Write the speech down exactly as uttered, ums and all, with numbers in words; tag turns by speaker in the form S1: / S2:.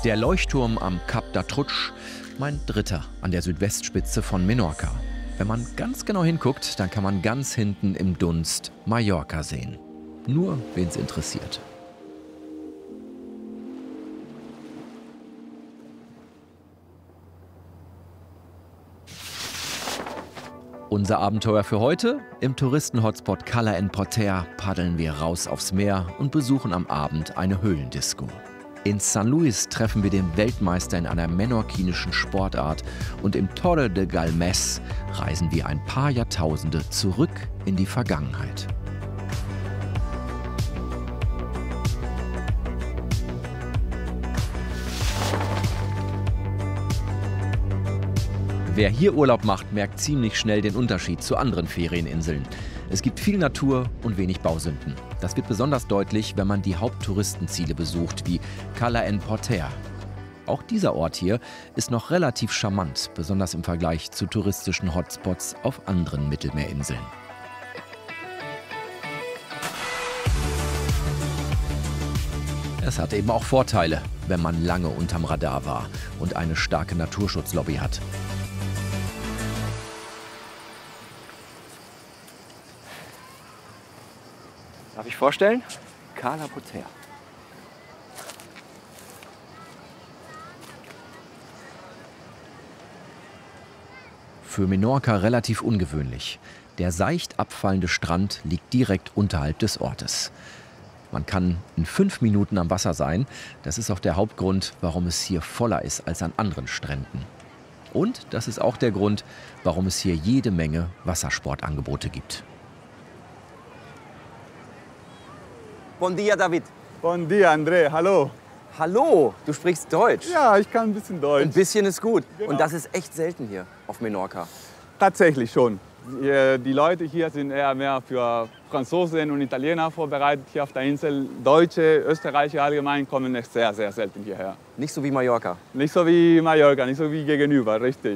S1: Der Leuchtturm am Cap d'Atrutsch, mein dritter an der Südwestspitze von Menorca. Wenn man ganz genau hinguckt, dann kann man ganz hinten im Dunst Mallorca sehen. Nur, wen es interessiert. Unser Abenteuer für heute? Im Touristen-Hotspot Cala en Porter paddeln wir raus aufs Meer und besuchen am Abend eine Höhlendisco. In San Luis treffen wir den Weltmeister in einer menorquinischen Sportart und im Torre de Galmes reisen wir ein paar Jahrtausende zurück in die Vergangenheit. Wer hier Urlaub macht, merkt ziemlich schnell den Unterschied zu anderen Ferieninseln. Es gibt viel Natur und wenig Bausünden. Das wird besonders deutlich, wenn man die Haupttouristenziele besucht, wie Cala en Porter. Auch dieser Ort hier ist noch relativ charmant, besonders im Vergleich zu touristischen Hotspots auf anderen Mittelmeerinseln. Es hat eben auch Vorteile, wenn man lange unterm Radar war und eine starke Naturschutzlobby hat.
S2: Darf ich vorstellen? Cala Porter.
S1: Für Menorca relativ ungewöhnlich. Der seicht abfallende Strand liegt direkt unterhalb des Ortes. Man kann in fünf Minuten am Wasser sein. Das ist auch der Hauptgrund, warum es hier voller ist als an anderen Stränden. Und das ist auch der Grund, warum es hier jede Menge Wassersportangebote gibt.
S2: Bon dia, David.
S3: Bon dia, André. Hallo.
S2: Hallo, du sprichst Deutsch.
S3: Ja, ich kann ein bisschen Deutsch.
S2: Ein bisschen ist gut.
S3: Genau.
S2: Und das ist echt selten hier auf Menorca.
S3: Tatsächlich schon. Die Leute hier sind eher mehr für Franzosen und Italiener vorbereitet hier auf der Insel. Deutsche, Österreicher allgemein kommen echt sehr, sehr selten hierher.
S2: Nicht so wie Mallorca.
S3: Nicht so wie Mallorca, nicht so wie gegenüber, richtig.